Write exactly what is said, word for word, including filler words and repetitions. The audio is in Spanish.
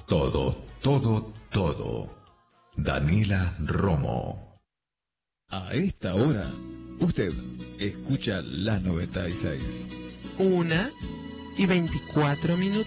todo, todo, todo. Daniela Romo. A esta hora, usted escucha la noventa y seis. Una y veinticuatro minutos.